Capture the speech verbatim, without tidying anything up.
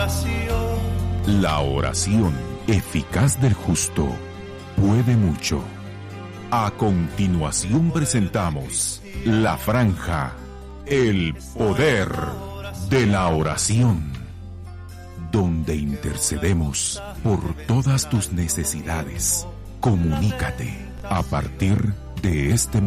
La oración eficaz del justo puede mucho. A continuación presentamos la franja El Poder de la Oración, donde intercedemos por todas tus necesidades. Comunícate a partir de este